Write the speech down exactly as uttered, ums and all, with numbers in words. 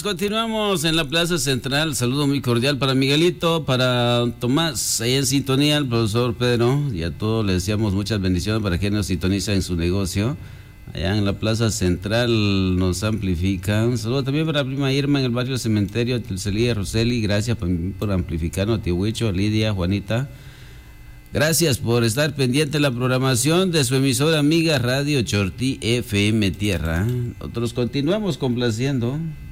continuamos en la Plaza Central. Saludo muy cordial para Miguelito, para Tomás, ahí en sintonía, al profesor Pedro, y a todos les deseamos muchas bendiciones para quien nos sintoniza en su negocio. Allá en la Plaza Central nos amplifican. Saludo también para la prima Irma en el barrio Cementerio, Telcelía, Roseli. Gracias por, por amplificarnos, tío Huicho, Lidia, Juanita. Gracias por estar pendiente de la programación de su emisora amiga Radio Chortí F M Tierra. Nosotros continuamos complaciendo.